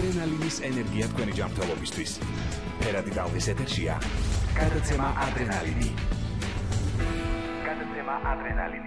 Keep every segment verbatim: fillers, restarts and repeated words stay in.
ადრენალინის ენერგია თქვენი ჯანმრთელობისთვის. ფერადი ტალღის ეთერშია გადაცემა ადრენალინი. გადაცემა ადრენალინი.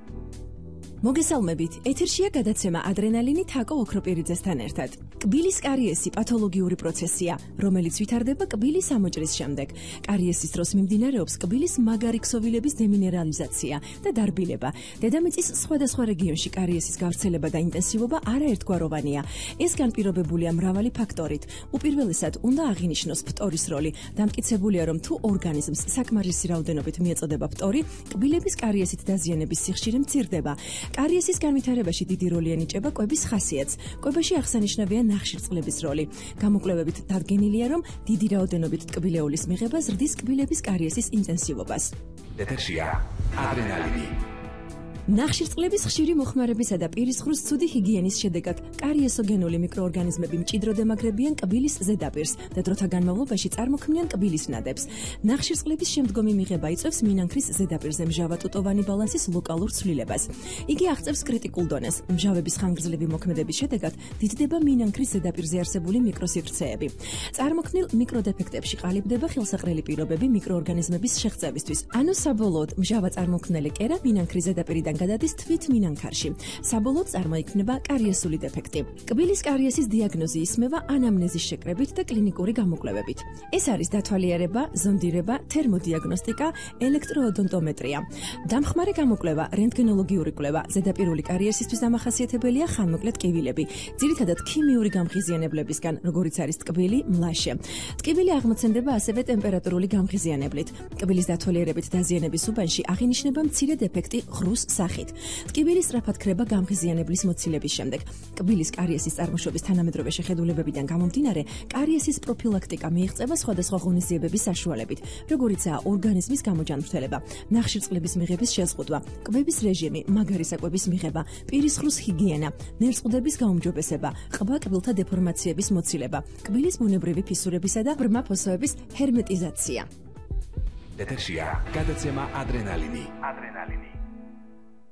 მოგესალმებით, ეთერშია გადაცემა ადრენალინი თაკო ოქროპირიძესთან ერთად. კბილის კარიესი პათოლოგიური პროცესია, რომელიც ვითარდება კბილის ამოჭრის შემდეგ. კარიესის დროს მიმდინარეობს კბილის მაგარი ქსოვილების დემინერალიზაცია და დარბილება. დედამიწის სხვადასხვა რეგიონში კარიესის გავრცელება და ინტენსივობა არაერთგვაროვანია. ეს განპირობებულია მრავალი ფაქტორით. უპირველესად უნდა აღინიშნოს ფტორის როლი. დამტკიცებულია, რომ თუ ორგანიზმს საკმარისი რაოდენობით მიეწოდება ფტორი, კბილების კარიესით დაზიანების სიხშირე მცირდება. კარიესის განვითარებაში დიდი როლი ენიჭება კვების ხასიათს. კვებაში აღსანიშნავია ნახშირწყლების როლი. გამოკვლევებით დადგენილია, რომ დიდი რაოდენობით ტკბილეულის მიღება ზრდის კბილების კარიესის ინტენსივობას. ეთერშია ადრენალინი. ნახშირწყლების ხშირი მოხმარებისა და პირისხრის ცუდი ჰიგიენის შედეგად კარიესოგენული მიკროორგანიზმები მჭიდროდ ემაგრებიან კბილის ზედაპირს და დროთა განმავლობაში წარმოქმნიან კბილის ნადებს. ნახშირწყლების შემდგომი მიღება იწვევს მინანქრის ზედაპირზე მჟავა-ტუტოვანი ბალანსის ლოკალურ ცვლილებას. იგი აღწევს კრიტიკულ დონეს. მჟავების ხანგრძლივი მოქმედების შედეგად დიდდება მინანქრის ზედაპირზე არსებული მიკროსივრცეები. წარმოქმნილ მიკროდეფექტებში ყალიბდება ხელსაყრელი პირობები მიკროორგანიზმების შეღწევისთვის. ანუ საბოლოოდ მჟავა წარმოქმნელი კერა მინანქრის ზედაპირიდან გადადის თვით მინანქარში. საბოლოოდ წარმოიქმნება კარიესული დეფექტი. კბილის კარიესის დიაგნოზი ისმევა ანამნეზის შეკრებით და კლინიკური გამოკვლევებით. ეს არის დათვალიერება, ზონდირება, თერმოდიაგნოსტიკა, ელექტროოდონტომეტრია. დამხმარე გამოკვლევა, რენტგენოლოგიური კვლევა. ზედაპირული კარიესისთვის დამახასიათებელია ხანმოკლე ტკივილები, ძირითადად ქიმიური გამღიზიანებლებისგან, როგორიც არის ტკბილი, მლაშე. ტკივილი აღმოცენდება ასევე ტემპერატურული გამღიზიანებლით. კბილის დათვალიერებით დაზიანების უბანში აღინიშნება მცირე დეფექტი ღრუს სახით. ტკივილი სწრაფად ქრება გამღიზიანებლის მოცილების შემდეგ. კბილის კარიესის წარმოშობის თანამედროვე შეხედულებებიდან გამომდინარე, კარიესის პროფილაქტიკა მიიღწევა სხვადასხვა ღონისძიებების საშუალებით, როგორიცაა ორგანიზმის გამოჯანმრთელება, ნახშირწყლების მიღების შეზღუდვა, კვების რეჟიმი, მაგარი საკვების მიღება, პირისხრის ჰიგიენა, ნერწყვდების გაუმჯობესება, ყბა კბილთა დეფორმაციების მოცილება, კბილის ბუნებრივი ფისურებისა და ბრმა ფოსოების ჰერმეტიზაცია. ეთერშია გადაცემა ადრენალინი. ადრენალინი.